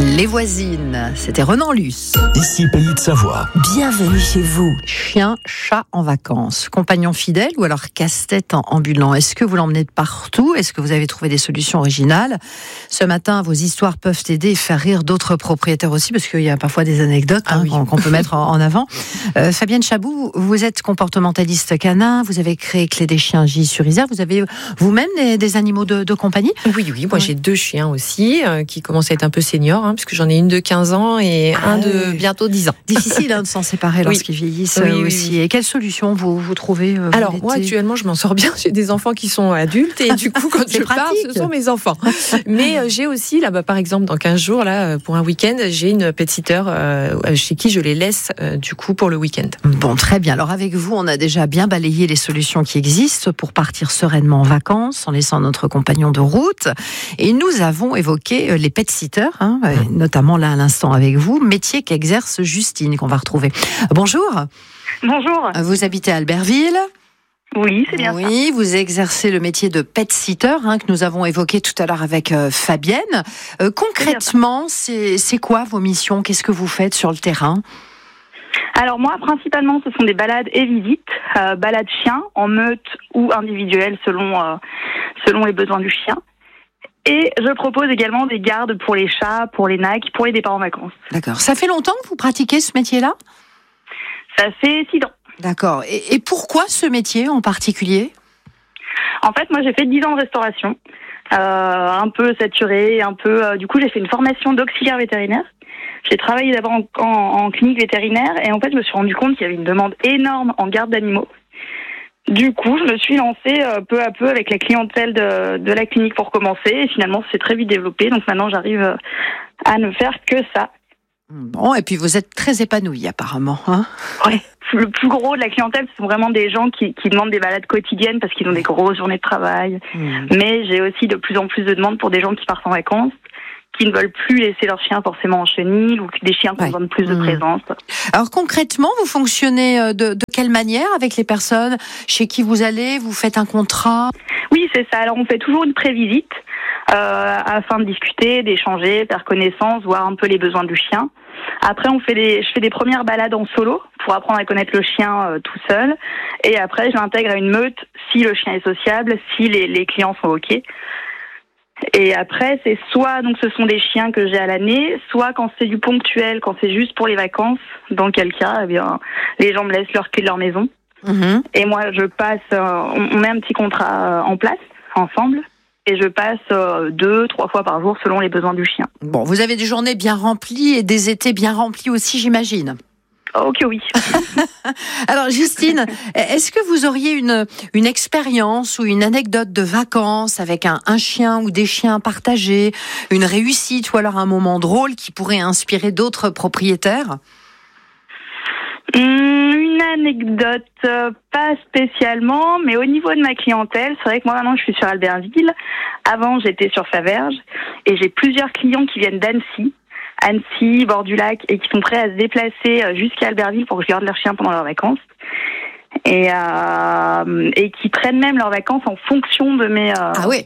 Les voisines, c'était Renan Luce. Ici, Pays de Savoie. Bienvenue chez vous. Chien, chat en vacances, compagnon fidèle ou alors casse-tête en ambulant. Est-ce que vous l'emmenez de partout ? Est-ce que vous avez trouvé des solutions originales ? Ce matin, vos histoires peuvent aider et faire rire d'autres propriétaires aussi, parce qu'il y a parfois des anecdotes qu'on peut mettre en avant. Fabienne Chabou, vous êtes comportementaliste canin, vous avez créé Clé des chiens J-sur-Isère, vous avez vous-même des animaux de compagnie ? Oui, moi j'ai 2 chiens aussi, qui commencent à être un peu seniors, puisque j'en ai une de 15 ans et un de bientôt 10 ans. Difficile de s'en séparer lorsqu'ils vieillissent aussi. Oui. Et quelles solutions vous trouvez Alors moi actuellement je m'en sors bien, j'ai des enfants qui sont adultes et du coup quand je pars ce sont mes enfants. Mais j'ai aussi là par exemple dans 15 jours là pour un week-end, j'ai une pet-sitter chez qui je les laisse du coup pour le week-end. Bon, très bien. Alors avec vous, on a déjà bien balayé les solutions qui existent pour partir sereinement en vacances en laissant notre compagnon de route. Et nous avons évoqué les pet-sitters, notamment là à l'instant avec vous, métier qu'exerce Justine qu'on va retrouver. Bonjour. Bonjour. Vous habitez à Albertville ? Oui, c'est bien ça. Oui, vous exercez le métier de pet-sitter que nous avons évoqué tout à l'heure avec Fabienne. Concrètement, c'est quoi vos missions ? Qu'est-ce que vous faites sur le terrain ? Alors moi, principalement, ce sont des balades et visites, balades chiens en meute ou individuelles selon les besoins du chien. Et je propose également des gardes pour les chats, pour les nacs, pour les départs en vacances. D'accord. Ça fait longtemps que vous pratiquez ce métier-là ? Ça fait 6 ans. D'accord. Et pourquoi ce métier en particulier ? En fait, moi, j'ai fait 10 ans de restauration, un peu saturée, du coup, j'ai fait une formation d'auxiliaire vétérinaire. J'ai travaillé d'abord en clinique vétérinaire et en fait, je me suis rendu compte qu'il y avait une demande énorme en garde d'animaux. Du coup, je me suis lancée peu à peu avec la clientèle de la clinique pour commencer et finalement, c'est très vite développé. Donc maintenant, j'arrive à ne faire que ça. Bon, et puis vous êtes très épanouie apparemment. Oui, le plus gros de la clientèle, ce sont vraiment des gens qui demandent des balades quotidiennes parce qu'ils ont des grosses journées de travail. Mais j'ai aussi de plus en plus de demandes pour des gens qui partent en vacances, qui ne veulent plus laisser leurs chiens forcément en chenil ou des chiens qui ont besoin de plus de présence. Alors concrètement, vous fonctionnez de quelle manière avec les personnes chez qui vous allez ? Vous faites un contrat ? Oui, c'est ça. Alors on fait toujours une prévisite afin de discuter, d'échanger, faire connaissance, voir un peu les besoins du chien. Après, je fais des premières balades en solo pour apprendre à connaître le chien tout seul. Et après, je l'intègre à une meute si le chien est sociable, si les clients sont OK. Et après, c'est soit, donc ce sont des chiens que j'ai à l'année, soit quand c'est du ponctuel, quand c'est juste pour les vacances, dans quel cas, eh bien, les gens me laissent leur clé de leur maison. Et moi, je passe, on met un petit contrat en place, ensemble, et je passe 2-3 fois par jour selon les besoins du chien. Bon, vous avez des journées bien remplies et des étés bien remplis aussi, j'imagine. Ok, oui. Alors Justine, est-ce que vous auriez une expérience ou une anecdote de vacances avec un chien ou des chiens partagés, une réussite ou alors un moment drôle qui pourrait inspirer d'autres propriétaires ? Une anecdote, pas spécialement, mais au niveau de ma clientèle, c'est vrai que moi maintenant je suis sur Albertville. Avant j'étais sur Faverges et j'ai plusieurs clients qui viennent d'Annecy, bord du lac, et qui sont prêts à se déplacer jusqu'à Albertville pour que je garde leurs chiens pendant leurs vacances. Et qui prennent même leurs vacances en fonction de mes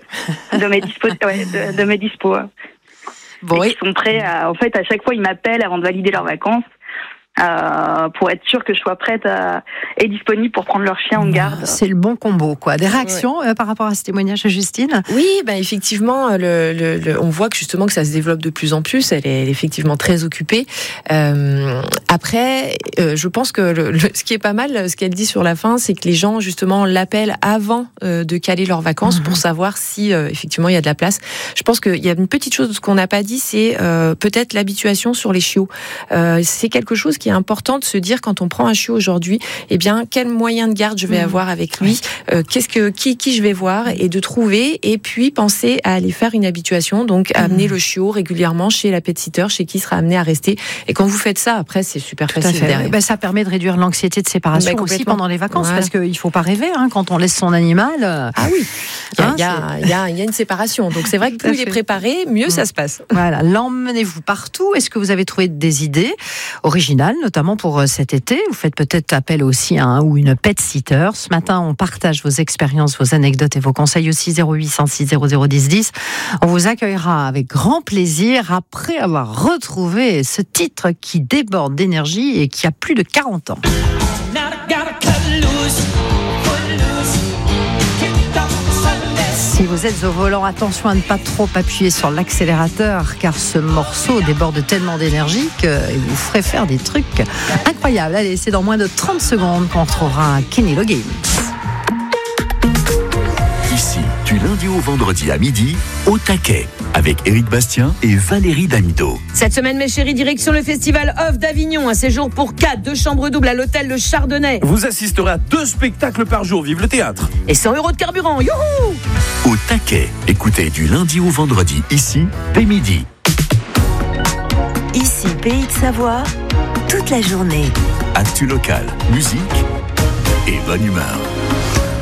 de mes dispos. Bon, et qui sont prêts à chaque fois ils m'appellent avant de valider leurs vacances. Pour être sûr que je sois prête et disponible pour prendre leur chien en garde. C'est le bon combo, quoi. Des réactions par rapport à ce témoignage, Justine ? Oui, effectivement, on voit que justement que ça se développe de plus en plus. Elle est effectivement très occupée. Après, je pense que ce qui est pas mal, ce qu'elle dit sur la fin, c'est que les gens justement l'appellent avant de caler leurs vacances pour savoir si effectivement il y a de la place. Je pense qu'il y a une petite chose qu'on n'a pas dit, c'est peut-être l'habituation sur les chiots. C'est quelque chose qui est important de se dire quand on prend un chiot aujourd'hui, eh bien quel moyen de garde je vais avoir avec lui, qui je vais voir, et de trouver, et puis penser à aller faire une habituation, donc amener le chiot régulièrement chez la pet-sitter, chez qui il sera amené à rester. Et quand vous faites ça, après c'est super facile derrière. Ça permet de réduire l'anxiété de séparation aussi pendant les vacances, parce qu'il faut pas rêver quand on laisse son animal. Ah oui, il y a une séparation. Donc c'est vrai que plus il est préparé, mieux ça se passe. Voilà, l'emmenez-vous partout. Est-ce que vous avez trouvé des idées originales notamment pour cet été. Vous faites peut-être appel aussi à un ou une pet sitter. Ce matin, on partage vos expériences, vos anecdotes et vos conseils aussi 0806 00 10 10. On vous accueillera avec grand plaisir après avoir retrouvé ce titre qui déborde d'énergie et qui a plus de 40 ans. Si vous êtes au volant, attention à ne pas trop appuyer sur l'accélérateur, car ce morceau déborde tellement d'énergie qu'il vous ferait faire des trucs incroyables. Allez, c'est dans moins de 30 secondes qu'on retrouvera Kenny Loggins. Ici, du lundi au vendredi à midi, au taquet, avec Éric Bastien et Valérie Damido. Cette semaine, mes chéris, direction le Festival Off d'Avignon. Un séjour pour 4, 2 chambres doubles à l'hôtel Le Chardonnay. Vous assisterez à 2 spectacles par jour, vive le théâtre. Et 100 € de carburant, youhou! Au taquet, écoutez du lundi au vendredi, ici, dès midi. Ici, Pays de Savoie, toute la journée. Actu local, musique et bonne humeur.